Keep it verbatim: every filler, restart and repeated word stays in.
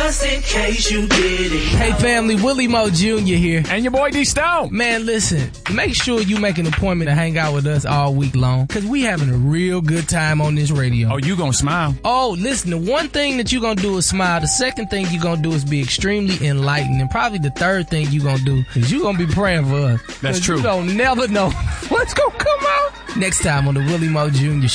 Just in case you didn't. Hey family, Willie Mo Junior here. And your boy D Stone. Man, listen, make sure you make an appointment to hang out with us all week long, cause we having a real good time on this radio. Oh, you gonna smile? Oh, listen, the one thing that you gonna do is smile. The second thing you gonna do is be extremely enlightened. And probably the third thing you gonna do is you gonna be praying for us. That's true. You don't never know what's gonna come out. Next time on the Willie Mo Junior